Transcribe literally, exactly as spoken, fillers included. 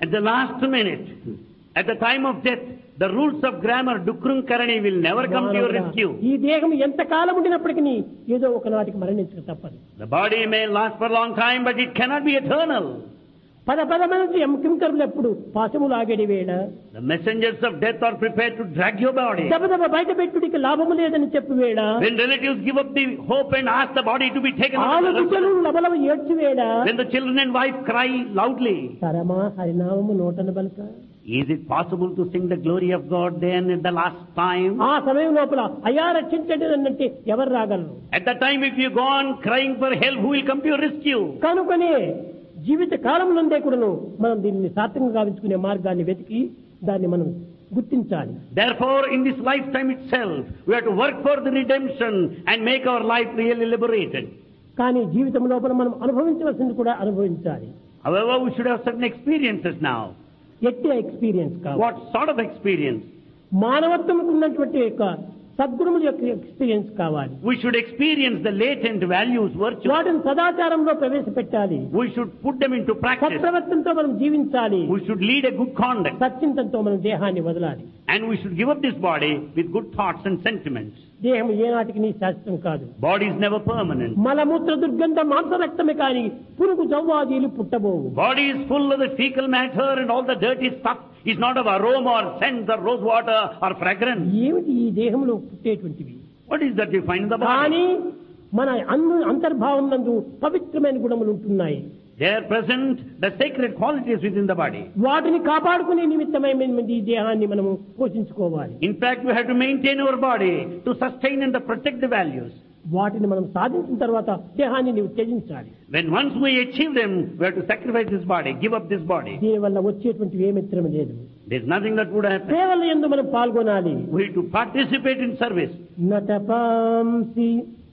At the last minute, at the time of death, the rules of grammar, Dukrum Karani, will never come to your rescue. ఈ దేహం ఎంత కాలం ఉండినప్పటికీ ఏదో ఒకనాటికి మరణించక తప్పదు. The body may last for a long time, but it cannot be eternal. పద పదమంది కింకరులు ఎప్పుడు పాశములు ఆగడి వేళ The messengers of death are prepared to drag your body. దబదబ బయట పెట్టుడికి లాభము లేదని చెప్పి వేళ When relatives give up the hope and ask the body to be taken out, ఆలోచనలు లబలవ ఏడ్చి వేళ when the children and wife cry loudly, తరమా హరినామము నోటన బలక is it possible to sing the glory of God then at the last time? ఆ సమయం లోపల అయ్యా రక్షించండి అన్నంటే ఎవరు రాగలరు? At that time, if you go on crying for help, who will come to your rescue? కనుకనే జీవిత కాలంలోనే కూడాను మనం దీన్ని సార్థకంగా గావించుకునే మార్గాన్ని వెతికి దాన్ని మనం గుర్తించాలి. Therefore, in this lifetime itself, we have to work for the redemption and make our life really liberated. కానీ జీవితం లోపల మనం అనుభవించవలసింది కూడా అనుభవించాలి. However, we should have certain experiences now. ఎట్టి ఎక్స్పీరియన్స్ కావాలి. What sort of experience? మానవత్వంకు ఉన్నటువంటి యొక్క సద్గుణముల యొక్క ఎక్స్పీరియన్స్ కావాలి. We should experience the latent values, virtues. వాటిని సదాచారంలో ప్రవేశపెట్టాలి. We should put them into practice. సత్ప్రవర్తనతో మనం జీవించాలి. We should lead a good conduct. సత్చింతనతో మనం దేహాన్ని వదలాలి. And we should give up this body with good thoughts and sentiments. దేహం ఏనాటికి నీ శాశ్వతం కాదు. Body is never permanent. మలమూత్ర దుర్గంధ మాంస రక్తమే కాని పురుగు జవ్వాదీలు పుట్టబోవు. Body is full of the fecal matter and all the dirty stuff is not of aroma or scent or rose water or fragrance. ఏమిటి ఈ దేహంలో పుట్టేటువంటివి? What is that you find in the body? కానీ మన అన్ని అంతర్భావం నందు పవిత్రమైన గుణములు ఉంటున్నాయి. They are present, the sacred qualities within the body. వాటిని కాపాడుకునే నిమిత్తమై ఈ దేహాన్ని మనము పోషించుకోవాలి. In fact, we have to maintain our body to sustain and to protect the values. వాటిని మనం సాధించిన తర్వాత దేహాన్ని నీవు త్యజించాలి. When once we achieve them, we have to sacrifice this body, give up this body. దీని వల్ల వచ్చేటువంటి ఏ మిత్రము లేదు. There is nothing that would happen. సేవల యందు మనం పాల్గొనాలి. We have to participate in service. నటపాంసి